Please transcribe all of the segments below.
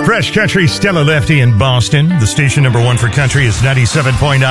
Fresh Country, Stella Lefty in Boston. The station number one for country is 97.9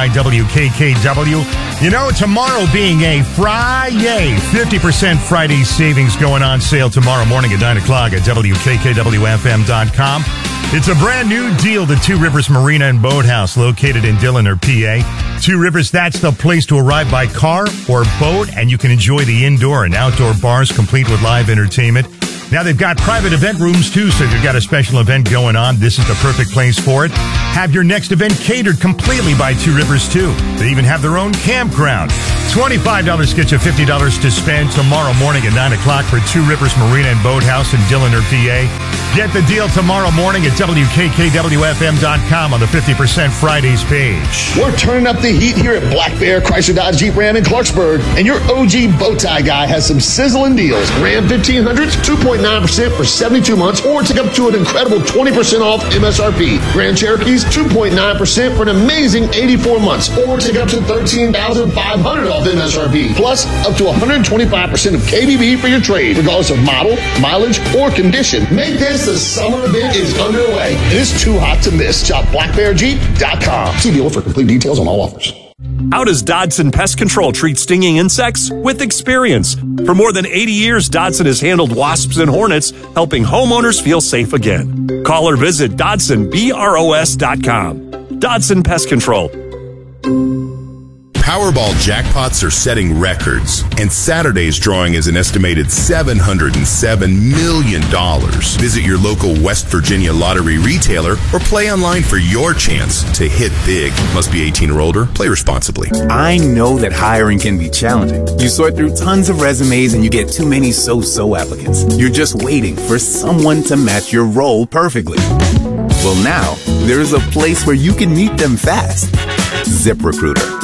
WKKW. You know, tomorrow being a Friday, 50% Friday savings going on sale tomorrow morning at 9 o'clock at WKKWFM.com. It's a brand new deal, the Two Rivers Marina and Boathouse located in Dillon, PA. Two Rivers, that's the place to arrive by car or boat, and you can enjoy the indoor and outdoor bars complete with live entertainment. Now, they've got private event rooms, too, so if you've got a special event going on, this is the perfect place for it. Have your next event catered completely by Two Rivers, too. They even have their own campground. $25 gets you $50 to spend tomorrow morning at 9 o'clock for Two Rivers Marina and Boathouse in Dillon, PA. Get the deal tomorrow morning at WKKWFM.com on the 50% Fridays page. We're turning up the heat here at Black Bear Chrysler Dodge Jeep Ram in Clarksburg, and your OG Bowtie guy has some sizzling deals. Ram 1500s, 2.9% for 72 months, or take up to an incredible 20% off MSRP. Grand Cherokees, 2.9% for an amazing 84 months, or take up to $13,500 off MSRP. Plus, up to 125% of KBB for your trade, regardless of model, mileage, or condition. Make this the summer event is underway. It is too hot to miss. Shop blackbearjeep.com. See dealer for complete details on all offers. How does Dodson Pest Control treat stinging insects? With experience. For more than 80 years, Dodson has handled wasps and hornets, helping homeowners feel safe again. Call or visit DodsonBROS.com. Dodson Pest Control. Powerball jackpots are setting records, and Saturday's drawing is an estimated $707 million. Visit your local West Virginia lottery retailer or play online for your chance to hit big. Must be 18 or older. Play responsibly. I know that hiring can be challenging. You sort through tons of resumes and you get too many so-so applicants. You're just waiting for someone to match your role perfectly. Well, now, there's a place where you can meet them fast. ZipRecruiter.